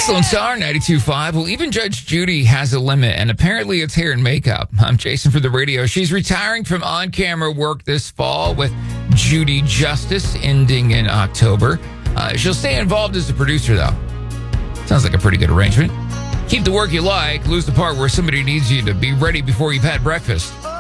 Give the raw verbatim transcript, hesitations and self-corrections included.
Lone Star ninety-two point five. Well, even Judge Judy has a limit, and apparently it's hair and makeup. I'm Jason for the radio. She's retiring from on-camera work this fall with Judy Justice ending in October. Uh, she'll stay involved as a producer, though. Sounds like a pretty good arrangement. Keep the work you like, lose the part where somebody needs you to be ready before you've had breakfast.